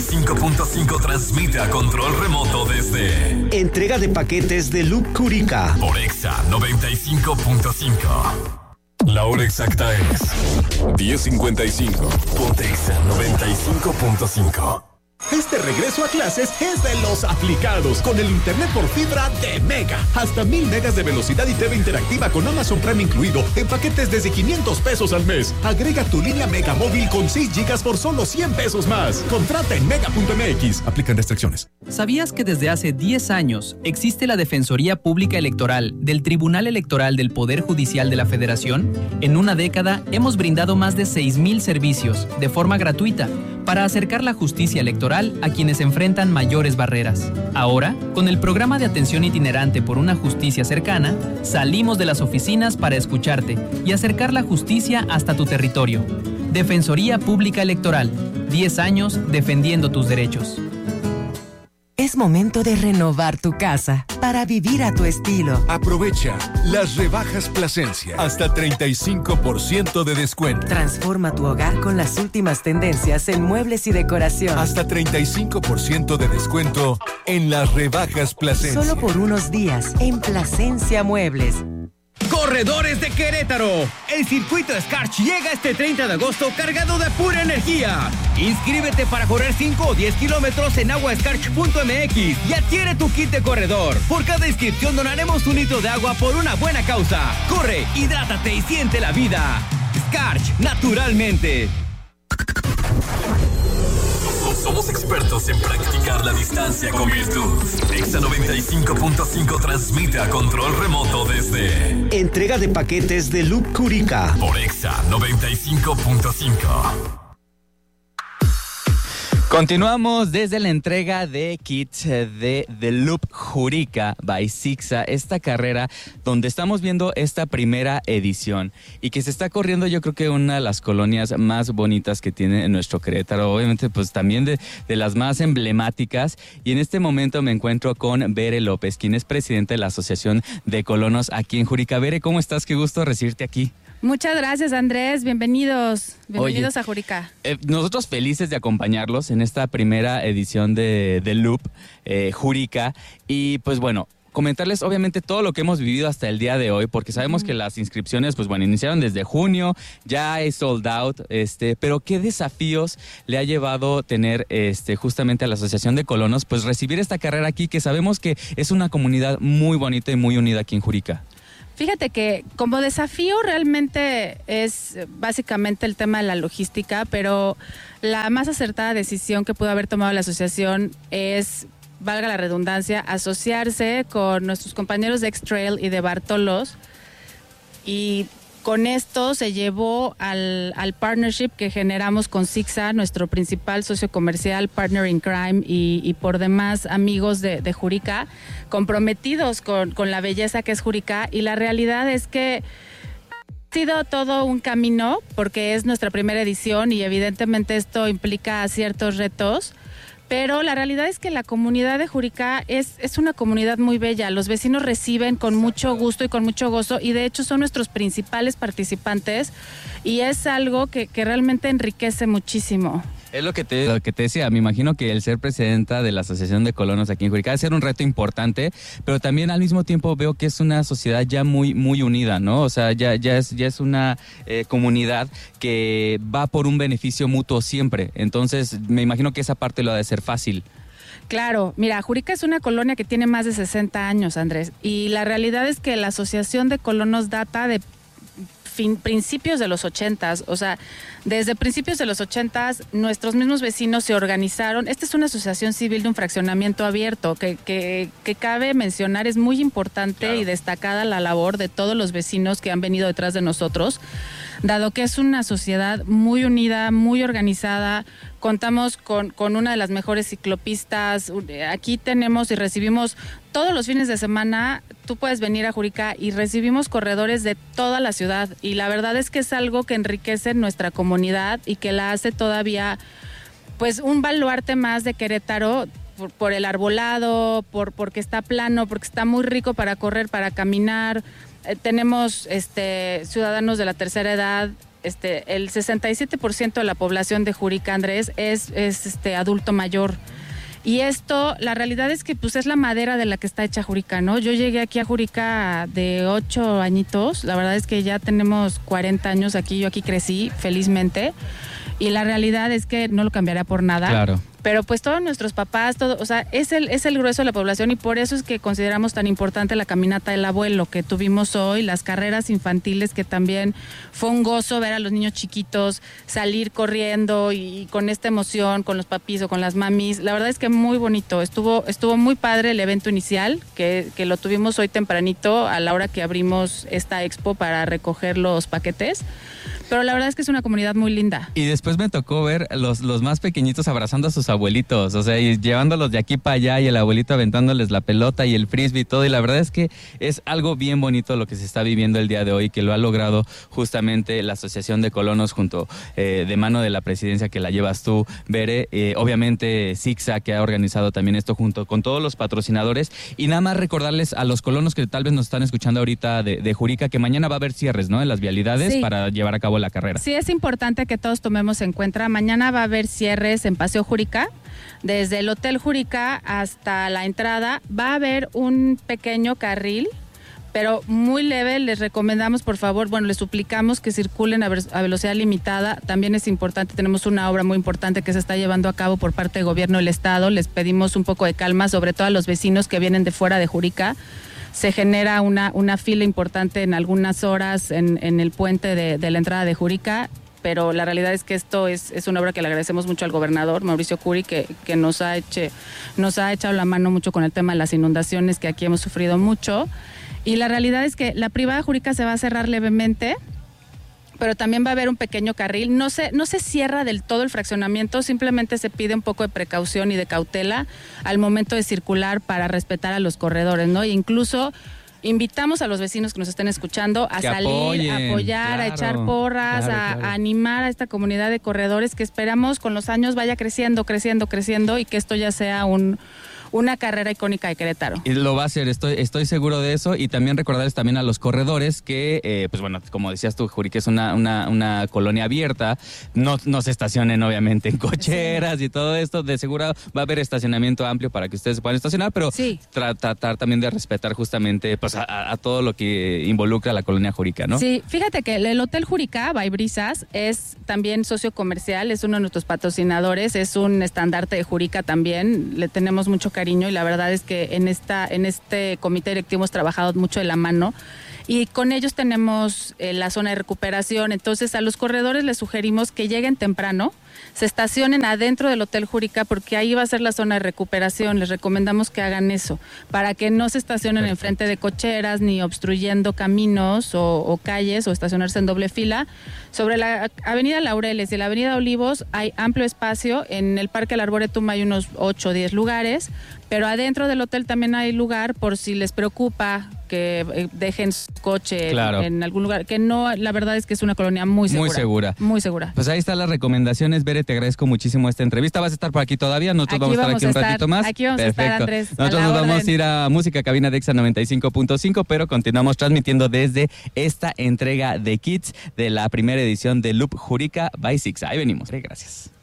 95.5 transmite a control remoto desde... Entrega de paquetes de Loop Curica. Por Exa 95.5. La hora exacta es 10:55. Ponte Exa 95.5. Este regreso a clases es de los aplicados con el internet por fibra de Mega. Hasta 1000 megas de velocidad y TV interactiva con Amazon Prime incluido en paquetes desde 500 pesos al mes. Agrega tu línea Mega móvil con 6 gigas por solo 100 pesos más. Contrata en mega.mx. Aplican restricciones. ¿Sabías que desde hace 10 años existe la Defensoría Pública Electoral del Tribunal Electoral del Poder Judicial de la Federación? En una década hemos brindado más de 6,000 servicios de forma gratuita para acercar la justicia electoral a quienes enfrentan mayores barreras. Ahora, con el programa de atención itinerante por una justicia cercana, salimos de las oficinas para escucharte y acercar la justicia hasta tu territorio. Defensoría Pública Electoral, 10 años defendiendo tus derechos. Es momento de renovar tu casa para vivir a tu estilo. Aprovecha las rebajas Plasencia. Hasta 35% de descuento. Transforma tu hogar con las últimas tendencias en muebles y decoración. Hasta 35% de descuento en las rebajas Plasencia. Solo por unos días en Plasencia Muebles. Corredores de Querétaro. El circuito Scarch llega este 30 de agosto cargado de pura energía. Inscríbete para correr 5 o 10 kilómetros en aguascarch.mx y adquiere tu kit de corredor. Por cada inscripción donaremos 1 litro de agua por una buena causa. Corre, hidrátate y siente la vida. Scarch, naturalmente. Somos expertos en practicar la distancia con virtud. Exa 95.5 transmite a control remoto desde... Entrega de paquetes de Loop Curica. Por Exa 95.5. Continuamos desde la entrega de kits de The Loop Jurica by Sixa, esta carrera donde estamos viendo esta primera edición y que se está corriendo, yo creo que una de las colonias más bonitas que tiene nuestro Querétaro, obviamente pues también de las más emblemáticas, y en este momento me encuentro con Bere López, quien es presidente de la Asociación de Colonos aquí en Jurica. Bere, ¿cómo estás? Qué gusto recibirte aquí. Muchas gracias, Andrés. Bienvenidos a Jurica. Nosotros felices de acompañarlos en esta primera edición de Loop Jurica. Y pues bueno, comentarles obviamente todo lo que hemos vivido hasta el día de hoy, porque sabemos que las inscripciones pues bueno, iniciaron desde junio, ya es sold out, pero ¿qué desafíos le ha llevado tener justamente a la Asociación de Colonos pues recibir esta carrera aquí, que sabemos que es una comunidad muy bonita y muy unida aquí en Jurica? Fíjate que como desafío realmente es básicamente el tema de la logística, pero la más acertada decisión que pudo haber tomado la asociación es, valga la redundancia, asociarse con nuestros compañeros de X-Trail y de Bartolos, y con esto se llevó al partnership que generamos con Sixa, nuestro principal socio comercial, partner in crime y por demás amigos de Jurica, comprometidos con la belleza que es Jurica. Y la realidad es que ha sido todo un camino porque es nuestra primera edición y evidentemente esto implica ciertos retos. Pero la realidad es que la comunidad de Jurica es una comunidad muy bella. Los vecinos reciben con mucho gusto y con mucho gozo, y de hecho son nuestros principales participantes, y es algo que realmente enriquece muchísimo. Es lo que te decía, me imagino que el ser presidenta de la Asociación de Colonos aquí en Jurica va a ser un reto importante, pero también al mismo tiempo veo que es una sociedad ya muy, muy unida, ¿no? O sea, ya es una comunidad que va por un beneficio mutuo siempre. Entonces, me imagino que esa parte lo ha de ser fácil. Claro, mira, Jurica es una colonia que tiene más de 60 años, Andrés, y la realidad es que la Asociación de Colonos data de principios de los 80s, o sea, desde principios de los 80s nuestros mismos vecinos se organizaron. Esta es una asociación civil de un fraccionamiento abierto que cabe mencionar, es muy importante, claro, y destacada la labor de todos los vecinos que han venido detrás de nosotros, dado que es una sociedad muy unida, muy organizada. Contamos con una de las mejores ciclopistas. Aquí tenemos y recibimos todos los fines de semana. Tú puedes venir a Jurica y recibimos corredores de toda la ciudad, y la verdad es que es algo que enriquece nuestra comunidad y que la hace todavía pues un baluarte más de Querétaro por el arbolado, porque está plano, porque está muy rico para correr, para caminar. Tenemos ciudadanos de la tercera edad el 67% de la población de Juríca, Andrés, es adulto mayor. Y esto, la realidad es que pues es la madera de la que está hecha Juríca, ¿no? Yo llegué aquí a Juríca de 8 añitos, la verdad es que ya tenemos 40 años aquí, yo aquí crecí felizmente, y la realidad es que no lo cambiaría por nada. Claro. Pero pues todos nuestros papás, todo, o sea, es el grueso de la población y por eso es que consideramos tan importante la caminata del abuelo que tuvimos hoy, las carreras infantiles, que también fue un gozo ver a los niños chiquitos salir corriendo y con esta emoción, con los papis o con las mamis. La verdad es que muy bonito, estuvo muy padre el evento inicial, que lo tuvimos hoy tempranito a la hora que abrimos esta expo para recoger los paquetes. Pero la verdad es que es una comunidad muy linda. Y después me tocó ver los más pequeñitos abrazando a sus abuelitos, o sea, y llevándolos de aquí para allá y el abuelito aventándoles la pelota y el frisbee y todo. Y la verdad es que es algo bien bonito lo que se está viviendo el día de hoy, que lo ha logrado justamente la Asociación de Colonos junto de mano de la presidencia que la llevas tú, Bere. Obviamente Sixa, que ha organizado también esto junto con todos los patrocinadores. Y nada más recordarles a los colonos que tal vez nos están escuchando ahorita de Juríca que mañana va a haber cierres, ¿no?, en las vialidades, sí, para llevar a cabo la carrera. Sí, es importante que todos tomemos en cuenta. Mañana va a haber cierres en Paseo Juríca. Desde el Hotel Juríca hasta la entrada va a haber un pequeño carril, pero muy leve. Les recomendamos, por favor, les suplicamos que circulen a velocidad limitada. También es importante, tenemos una obra muy importante que se está llevando a cabo por parte del gobierno del estado. Les pedimos un poco de calma, sobre todo a los vecinos que vienen de fuera de Juríca. Se genera una fila importante en algunas horas en el puente de la entrada de Juríca, pero la realidad es que esto es una obra que le agradecemos mucho al gobernador Mauricio Curi, que nos ha echado la mano mucho con el tema de las inundaciones, que aquí hemos sufrido mucho. Y la realidad es que la privada Juríca se va a cerrar levemente, pero también va a haber un pequeño carril. No se cierra del todo el fraccionamiento, simplemente se pide un poco de precaución y de cautela al momento de circular para respetar a los corredores, ¿no? E incluso invitamos a los vecinos que nos estén escuchando a salir, a apoyar, claro, a echar porras, claro. A animar a esta comunidad de corredores que esperamos con los años vaya creciendo y que esto ya sea una carrera icónica de Querétaro. Y lo va a hacer, estoy seguro de eso. Y también recordarles también a los corredores que, como decías tú, Juri, que es una colonia abierta. No se estacionen, obviamente, en cocheras, sí, y todo esto. De seguro va a haber estacionamiento amplio para que ustedes se puedan estacionar, pero sí, tratar también de respetar justamente a todo lo que involucra a la colonia Juríca, ¿no? Sí, fíjate que el Hotel Juríca, by Brisas, es también socio comercial, es uno de nuestros patrocinadores, es un estandarte de Juríca también. Le tenemos mucho cariño y la verdad es que en este comité directivo hemos trabajado mucho de la mano y con ellos tenemos la zona de recuperación. Entonces a los corredores les sugerimos que lleguen temprano, se estacionen adentro del Hotel Juríca porque ahí va a ser la zona de recuperación. Les recomendamos que hagan eso para que no se estacionen enfrente de cocheras ni obstruyendo caminos o calles o estacionarse en doble fila. Sobre la avenida Laureles y la avenida Olivos hay amplio espacio. En el Parque El Arboretum hay unos 8 o 10 lugares, pero adentro del hotel también hay lugar por si les preocupa que dejen su coche, claro, en algún lugar, que no, la verdad es que es una colonia muy segura. Muy segura. Pues ahí están las recomendaciones, Bere, te agradezco muchísimo esta entrevista. ¿Vas a estar por aquí todavía? Nosotros vamos a estar aquí un ratito más. Aquí vamos a estar, Andrés. Nosotros nos vamos a ir a Música Cabina de Exa 95.5, pero continuamos transmitiendo desde esta entrega de Kids de la primera edición de Loop Juríca by Sixa. Ahí venimos. Gracias.